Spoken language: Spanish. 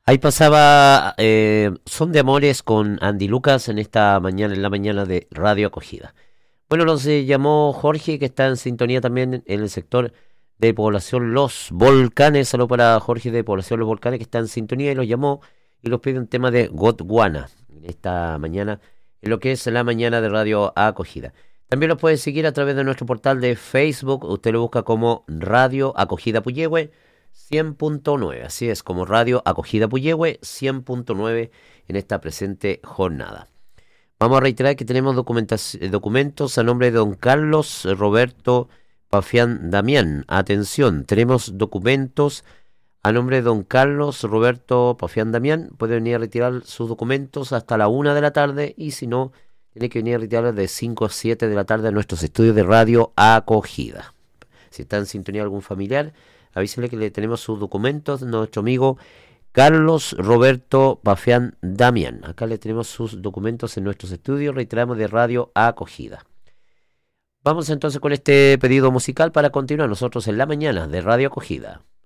Ahí pasaba Son de Amores con Andy Lucas en esta mañana, en la mañana de Radio Acogida. Bueno, nos llamó Jorge, que está en sintonía también en el sector de población Los Volcanes. Saludos para Jorge de población Los Volcanes, que está en sintonía y los llamó y los pide un tema de Gondwana en esta mañana, en lo que es la mañana de Radio Acogida. También los puede seguir a través de nuestro portal de Facebook. Usted lo busca como Radio Acogida Puyehue 100.9. Así es, como Radio Acogida Puyehue 100.9 en esta presente jornada. Vamos a reiterar que tenemos documentos a nombre de don Carlos Roberto Pafián Damián. Atención, tenemos documentos a nombre de don Carlos Roberto Pafián Damián. Puede venir a retirar sus documentos hasta la 1 de la tarde y si no, tiene que venir a retirar de 5 a 7 de la tarde a nuestros estudios de Radio Acogida. Si está en sintonía algún familiar, avísele que le tenemos sus documentos, nuestro amigo Carlos Roberto Pafián Damián. Acá le tenemos sus documentos en nuestros estudios, reiteramos, de Radio Acogida. Vamos entonces con este pedido musical para continuar nosotros en la mañana de Radio Acogida.